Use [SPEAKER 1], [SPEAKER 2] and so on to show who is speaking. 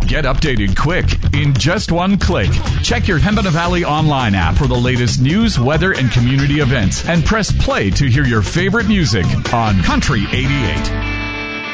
[SPEAKER 1] Get updated quick in just one click. Check your Pembina Valley online app for the latest news, weather, and community events. And press play to hear your favorite music on Country 88.